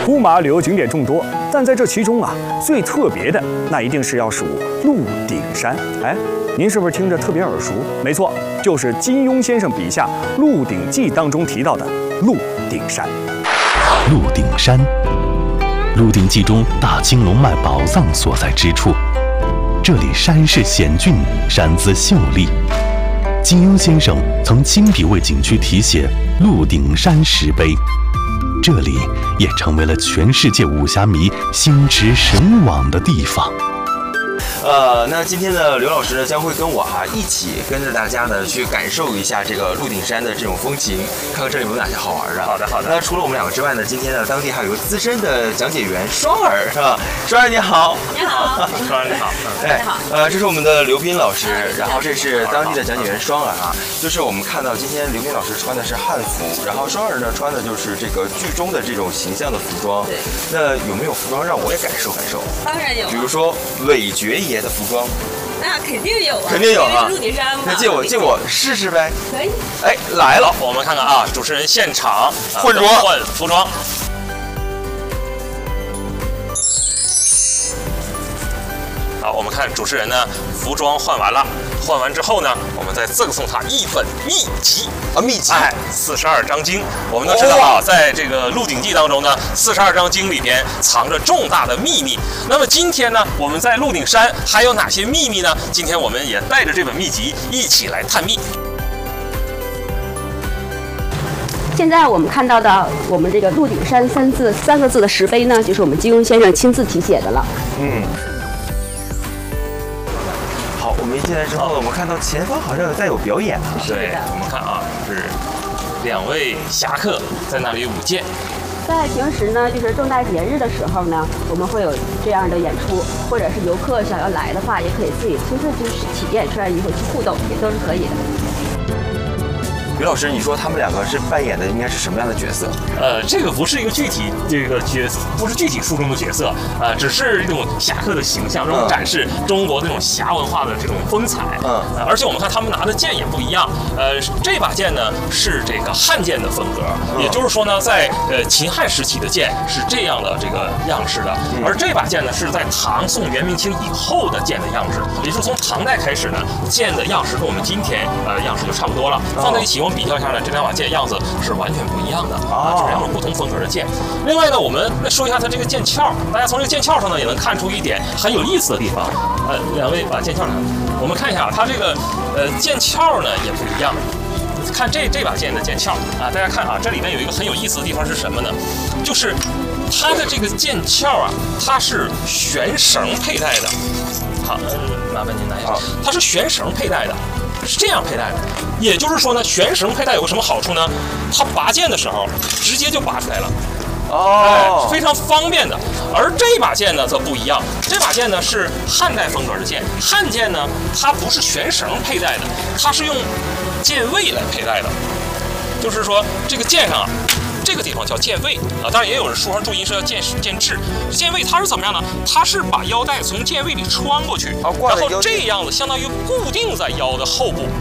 出马旅游景点众多，但在这其中啊，最特别的那一定是要数鹿鼎山。哎，您是不是听着特别耳熟？没错，就是金庸先生笔下《鹿鼎记》当中提到的鹿鼎山。 鹿鼎山，《鹿鼎记》中大青龙脉宝藏所在之处。这里山势险峻，山姿秀丽。金庸先生曾亲笔为景区题写“鹿鼎山”石碑，这里也成为了全世界武侠迷心驰神往的地方。 那今天呢，刘老师呢将会跟我一起跟着大家呢去感受一下这个鹿鼎山的这种风情，看看这里有哪些好玩的。 好的。 那除了我们两个之外呢，今天呢当地还有一个资深的讲解员双儿，是吧？双儿你好。 你好。 双儿你好。 哎，这是我们的刘斌老师，然后这是当地的讲解员双儿就是我们看到今天刘斌老师穿的是汉服，然后双儿呢穿的就是这个剧中的这种形象的服装。 对。 那有没有服装让我也感受感受？ 当然有。 比如说韦爵爷的服装。 那肯定有啊， 肯定有啊！ 鹿鼎山嘛， 那借我试试呗。 可以。 哎，来了， 我们看看主持人现场换服装。好，我们看主持人呢，服装换完了，换完之后呢，我们再赠送他一本秘籍秘籍 ，42章经。我们都知道在这个《鹿鼎记》当中呢，42章经里边藏着重大的秘密。那么今天呢，我们在鹿鼎山还有哪些秘密呢？今天我们也带着这本秘籍一起来探秘。 现在我们看到的我们这个“鹿鼎山”三个字的石碑呢，就是我们金庸先生亲自题写的了。 好，我们一进来之后，我们看到前方好像有表演对，我们看是2位侠客在那里舞剑。 在平时呢，就是重大节日的时候呢，我们会有这样的演出，或者是游客想要来的话，也可以自己亲自去体验，穿上衣服去互动，也都是可以的。 于老师，你说他们两个是扮演的应该是什么样的角色？ 这个不是一个具体角色，不是具体书中的角色，只是一种侠客的形象，让我们展示中国那种侠文化的这种风采。而且我们看他们拿的剑也不一样，这把剑呢是这个汉剑的风格，也就是说呢，在秦汉时期的剑是这样的这个样式的，而这把剑呢是在唐宋元明清以后的剑的样式，也就是从唐代开始呢，剑的样式跟我们今天样式就差不多了，放在一起。我们比较一下呢，这两把剑样子是完全不一样的就是两种不同风格的剑。另外呢，我们来说一下它这个剑鞘，大家从这个剑鞘上呢也能看出一点很有意思的地方。两位把剑鞘拿来，我们看一下它这个剑鞘呢也不一样。看这把剑的剑鞘大家看这里面有一个很有意思的地方是什么呢？就是它的这个剑鞘它是悬绳佩戴的。好，麻烦您拿一下，它是悬绳佩戴的。是这样佩戴的，也就是说呢，悬绳佩戴有个什么好处呢？它拔剑的时候直接就拔出来了，非常方便的。而这把剑呢则不一样，这把剑呢是汉代风格的剑，汉剑呢它不是悬绳佩戴的，它是用剑位来佩戴的，就是说这个剑上这个地方叫剑位当然也有人书上注音是叫剑质。剑位它是怎么样呢？它是把腰带从剑位里穿过去，然后这样子相当于固定在腰的后部。